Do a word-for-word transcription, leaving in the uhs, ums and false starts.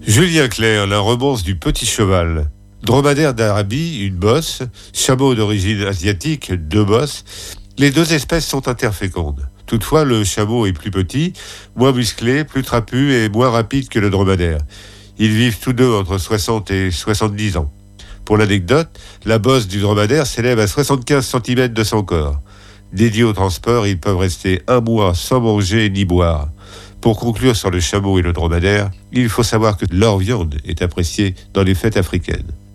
Julien Clerc, la romance du petit cheval. Dromadaire d'Arabie, une bosse. Chameau d'origine asiatique, deux bosses. Les deux espèces sont interfécondes. Toutefois, le chameau est plus petit, moins musclé, plus trapu et moins rapide que le dromadaire. Ils vivent tous deux entre soixante et soixante-dix ans. Pour l'anecdote, la bosse du dromadaire s'élève à soixante-quinze centimètres de son corps. Dédiés au transport, ils peuvent rester un mois sans manger ni boire. Pour conclure sur le chameau et le dromadaire, il faut savoir que leur viande est appréciée dans les fêtes africaines.